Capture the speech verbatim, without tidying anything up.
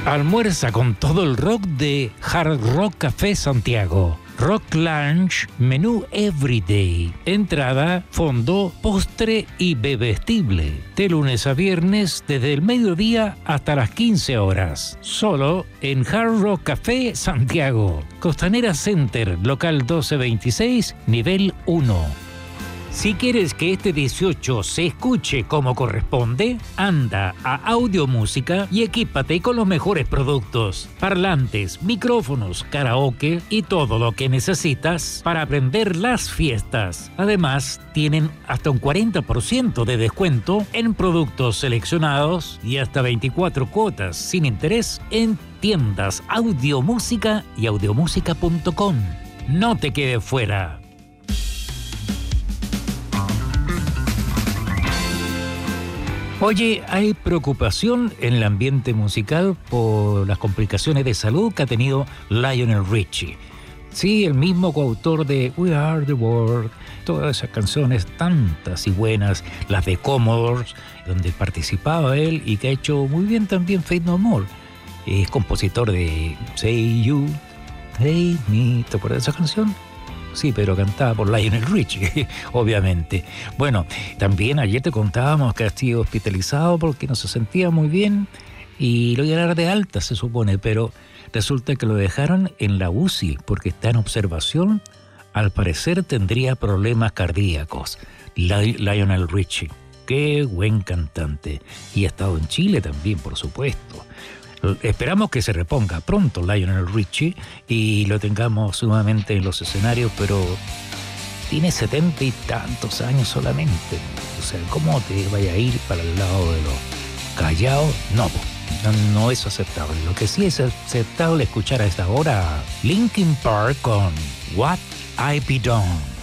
Almuerza con todo el rock de Hard Rock Café Santiago. Rock Lunch, menú Everyday. Entrada, fondo, postre y bebestible. De lunes a viernes, desde el mediodía hasta las quince horas. Solo en Hard Rock Café Santiago. Costanera Center, local doce veintiséis, nivel uno. Si quieres que este dieciocho se escuche como corresponde, anda a Audio Música y equípate con los mejores productos, parlantes, micrófonos, karaoke y todo lo que necesitas para aprender las fiestas. Además, tienen hasta un cuarenta por ciento de descuento en productos seleccionados y hasta veinticuatro cuotas sin interés en tiendas Audio Música y audiomúsica punto com. No te quedes fuera. Oye, hay preocupación en el ambiente musical por las complicaciones de salud que ha tenido Lionel Richie. Sí, el mismo coautor de We Are the World, todas esas canciones tantas y buenas, las de Commodores, donde participaba él y que ha hecho muy bien también Faith No More. Es compositor de Say You, Hey Me, ¿te acuerdas de esa canción? Sí, pero cantada por Lionel Richie, obviamente. Bueno, también ayer te contábamos que ha sido hospitalizado porque no se sentía muy bien y lo iban a dar de alta, se supone, pero resulta que lo dejaron en la U C I porque está en observación. Al parecer tendría problemas cardíacos. Lionel Richie, qué buen cantante. Y ha estado en Chile también, por supuesto. Esperamos que se reponga pronto Lionel Richie y lo tengamos nuevamente en los escenarios, pero tiene setenta y tantos años solamente. O sea, ¿cómo te vaya a ir para el lado de los callados? No, no, no es aceptable. Lo que sí es aceptable escuchar a esta hora Linkin Park con What I Be Done.